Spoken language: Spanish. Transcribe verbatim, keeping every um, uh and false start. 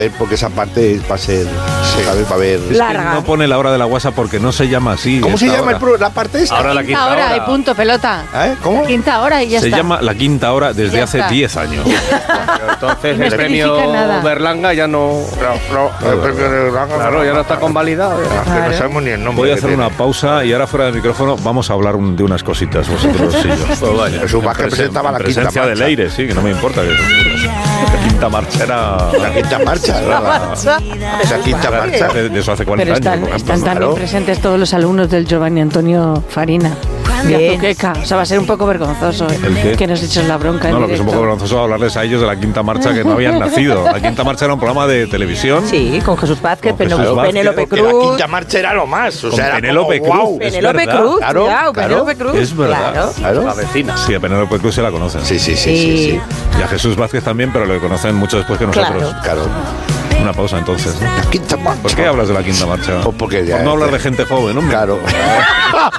porque esa parte va a ser, sí. ¿sabes? Va a haber... Es que no pone la hora de la guasa porque no se llama así. ¿Cómo se llama hora. el pro, la parte esta? Ahora la quinta hora. hora y punto, pelota. ¿Eh? ¿Cómo? La quinta hora y ya se está. Se llama la quinta hora desde ya hace diez años. Pero entonces no el premio nada. Berlanga ya no... No, no, el premio Berlanga... Claro, ya no está convalidado. Claro. Que no sabemos ni el nombre. Voy a hacer una pausa y ahora fuera del micrófono vamos a hablar un, de unas cositas vosotros y yo. Pues vaya, Jesús Vázquez presentaba la quinta marcha. Presencia de Leire, sí, que no me importa. Que la quinta marcha era... La quinta marcha. La marcha. Esa quinta marcha. De, de eso hace cuarenta Pero están, años. están también claro. presentes todos los alumnos del Giovanni Antonio Farina. De Azuqueca. O sea, va a ser un poco vergonzoso ¿El qué? que nos eches la bronca. No, en lo que es un directo. poco vergonzoso hablarles a ellos de la quinta marcha que no habían nacido. La quinta marcha era un programa de televisión. Sí, con Jesús Vázquez, Con Jesús Vázquez, Penélope Porque la Cruz. quinta marcha era lo más. O Con sea, era Penélope como, Cruz. wow. Es Penélope verdad. Cruz, Claro, cuidado, claro. Penélope Cruz. Es verdad. Claro. Claro. La vecina. Sí, a Penélope Cruz se la conocen. Sí, sí, sí, sí, sí. Y a Jesús Vázquez también, pero lo conocen mucho después que nosotros. Claro. Una pausa entonces, ¿no? La quinta marcha. ¿Por qué hablas de la quinta marcha? Pues porque ya Por no es- hablar de gente joven, hombre. Claro.